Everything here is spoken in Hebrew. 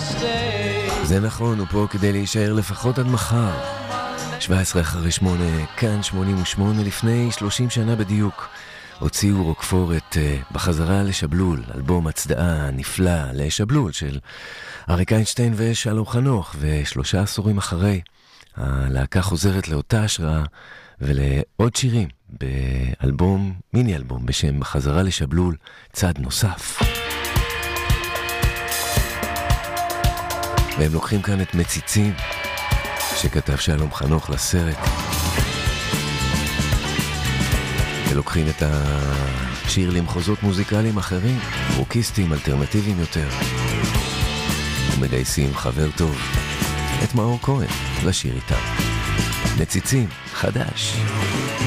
זה נכון, הוא פה כדי להישאר לפחות עד מחר. 17:08, כאן 88, לפני 30 שנה בדיוק. הוציאו רוקפורת בחזרה לשבלול, אלבום הצדעה נפלא לשבלול של אריק איינשטיין ושלום חנוך, ו3 עשורים אחרי, הלהקה חוזרת לאותה השראה ולעוד שירים באלבום, מיני אלבום בשם בחזרה לשבלול, צד נוסף. והם לוקחים כאן את מציצים שכתב שלום חנוך לסרט, ולוקחים את השיר למחוזות מוזיקליים אחרים, רוקיסטים אלטרנטיביים יותר, ומגייסים חבר טוב, את מאור כהן, לשיר איתם. מציצים, חדש.